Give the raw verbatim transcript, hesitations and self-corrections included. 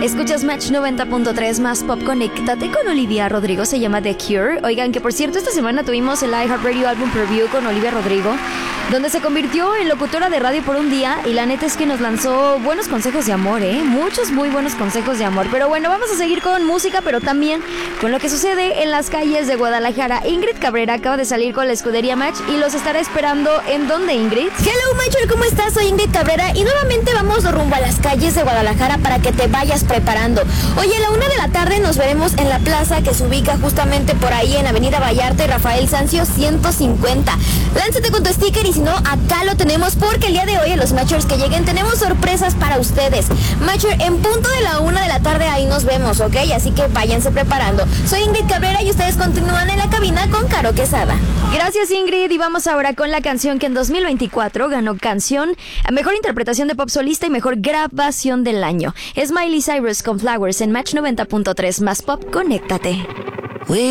Escuchas Match noventa punto tres más Pop. Conéctate con Olivia Rodrigo, se llama The Cure. Oigan, que por cierto, esta semana tuvimos el iHeartRadio Album Preview con Olivia Rodrigo, donde se convirtió en locutora de radio por un día, y la neta es que nos lanzó buenos consejos de amor, ¿eh? Muchos muy buenos consejos de amor. Pero bueno, vamos a seguir con música, pero también con lo que sucede en las calles de Guadalajara. Ingrid Cabrera acaba de salir con la escudería Match y los estará esperando. ¿En dónde, Ingrid? Hello, Matcher, ¿cómo estás? Soy Ingrid Cabrera y nuevamente vamos rumbo a las calles de Guadalajara para que te vayas preparando. Oye, a la una de la tarde nos veremos en la plaza que se ubica justamente por ahí en Avenida Vallarta y Rafael Sanzio ciento cincuenta. Lánzate con tu sticker y si no, acá lo tenemos porque el día de hoy a los Matchers que lleguen tenemos sorpresas para ustedes. Matcher, en punto de la una de la tarde ahí nos vemos, ¿ok? Así que váyanse preparando. Soy Ingrid Cabrera y ustedes continúan en la cabina con Caro Quesada. Gracias, Ingrid, y vamos ahora con la canción que en dos mil veinticuatro ganó canción, mejor interpretación de pop solista y mejor grabación del año. Es Miley Cyrus con Flowers en Match noventa punto tres más Pop. Conéctate.